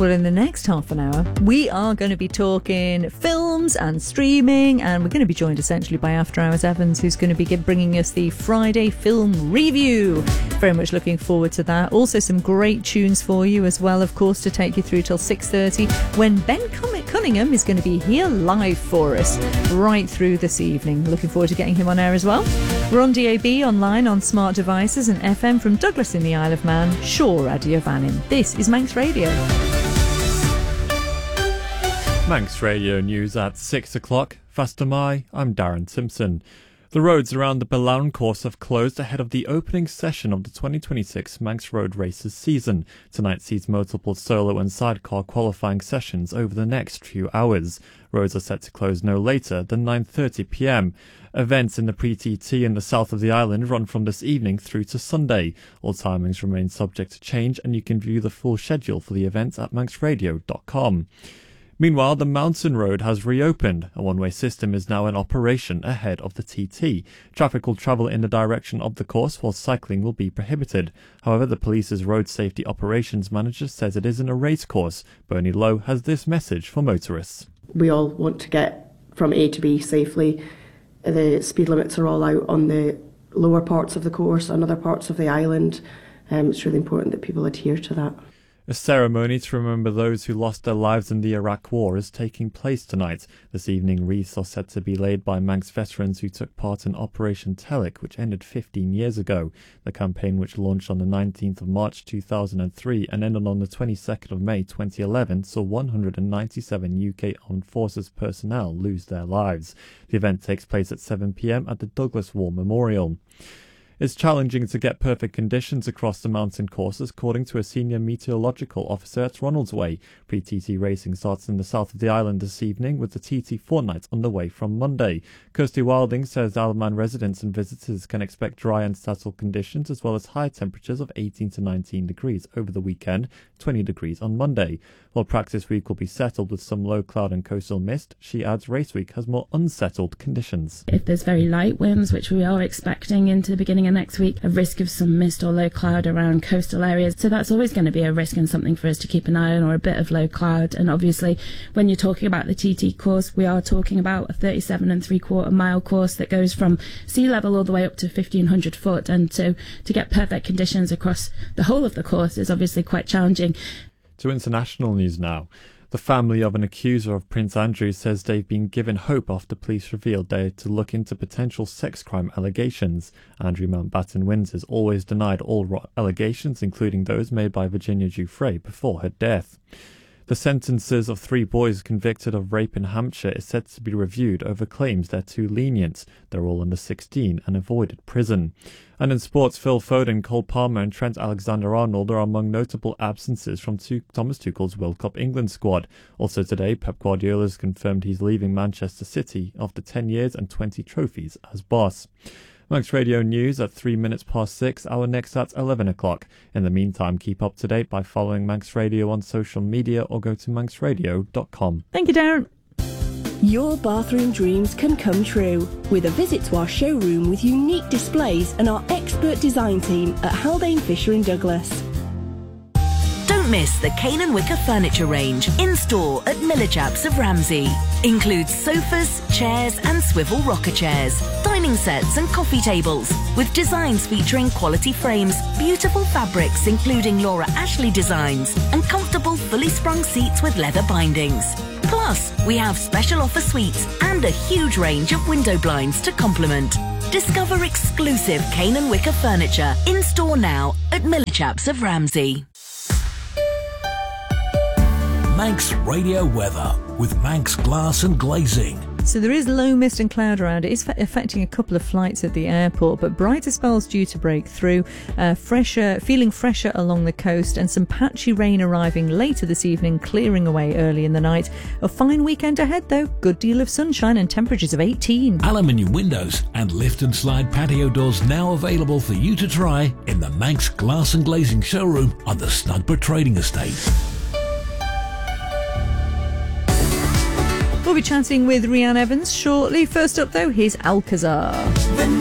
Well, in the next half an hour, we are going to be talking films and streaming, and we're going to be joined essentially by After Hours Evans, who's going to be bringing us the Friday film review. Very much looking forward to that. Also some great tunes for you as well, of course, to take you through till 6:30 when Ben Cunningham is going to be here live for us right through this evening. Looking forward to getting him on air as well. We're on DAB, online, on smart devices and FM from Douglas in the Isle of Man, Shaw Radio Vannin. This is Manx Radio. Manx Radio News at 6 o'clock. Faster Mai, I'm Darren Simpson. The roads around the Belawn course have closed ahead of the opening session of the 2026 Manx Road Races season. Tonight sees multiple solo and sidecar qualifying sessions over the next few hours. Roads are set to close no later than 9:30 p.m. Events in the pre-TT in the south of the island run from this evening through to Sunday. All timings remain subject to change, and you can view the full schedule for the events at manxradio.com. Meanwhile, the Mountain Road has reopened. A one-way system is now in operation ahead of the TT. Traffic will travel in the direction of the course, while cycling will be prohibited. However, the police's road safety operations manager says it isn't a race course. Bernie Lowe has this message for motorists. We all want to get from A to B safely. The speed limits are all out on the lower parts of the course and other parts of the island. It's really important that people adhere to that. A ceremony to remember those who lost their lives in the Iraq War is taking place tonight. This evening, wreaths are set to be laid by Manx veterans who took part in Operation Telic, which ended 15 years ago. The campaign, which launched on the 19th of March 2003 and ended on the 22nd of May 2011, saw 197 UK Armed Forces personnel lose their lives. The event takes place at 7 p.m. at the Douglas War Memorial. It's challenging to get perfect conditions across the mountain courses, according to a senior meteorological officer at Ronaldsway. Pre-TT racing starts in the south of the island this evening, with the TT fortnight underway from Monday. Kirsty Wilding says Isle of Man residents and visitors can expect dry and settled conditions, as well as high temperatures of 18 to 19 degrees over the weekend, 20 degrees on Monday. While practice week will be settled with some low cloud and coastal mist, she adds race week has more unsettled conditions. If there's very light winds, which we are expecting into the beginning of next week, a risk of some mist or low cloud around coastal areas. So that's always going to be a risk and something for us to keep an eye on, or a bit of low cloud. And obviously, when you're talking about the TT course, we are talking about a 37.75 mile course that goes from sea level all the way up to 1,500 foot. And so to get perfect conditions across the whole of the course is obviously quite challenging. To international news now. The family of an accuser of Prince Andrew says they've been given hope after police revealed they're to look into potential sex crime allegations. Andrew Mountbatten Windsor has always denied all allegations, including those made by Virginia Giuffre before her death. The sentences of 3 boys convicted of rape in Hampshire is set to be reviewed over claims they're too lenient. They're all under 16 and avoided prison. And in sports, Phil Foden, Cole Palmer and Trent Alexander-Arnold are among notable absences from Thomas Tuchel's World Cup England squad. Also today, Pep Guardiola has confirmed he's leaving Manchester City after 10 years and 20 trophies as boss. Manx Radio News at 3 minutes past 6, our next at 11 o'clock. In the meantime, keep up to date by following Manx Radio on social media or go to manxradio.com. Thank you, Darren. Your bathroom dreams can come true with a visit to our showroom with unique displays and our expert design team at Haldane Fisher in Douglas. Don't miss the Cane and Wicker furniture range in store at Millichaps of Ramsey. Includes sofas, chairs and swivel rocker chairs, dining sets and coffee tables, with designs featuring quality frames, beautiful fabrics including Laura Ashley designs, and comfortable fully sprung seats with leather bindings. Plus, we have special offer suites and a huge range of window blinds to complement. Discover exclusive Cane and Wicker furniture in store now at Millichaps of Ramsey. Manx Radio weather with Manx Glass and Glazing. So there is low mist and cloud around. It is affecting a couple of flights at the airport, but brighter spells due to break through. Feeling fresher along the coast, and some patchy rain arriving later this evening, clearing away early in the night. A fine weekend ahead though. Good deal of sunshine and temperatures of 18. Aluminium windows and lift and slide patio doors now available for you to try in the Manx Glass and Glazing showroom on the Snugborough Trading Estate. We'll be chatting with Rhiannon Evans shortly. First up though, here's Alcazar.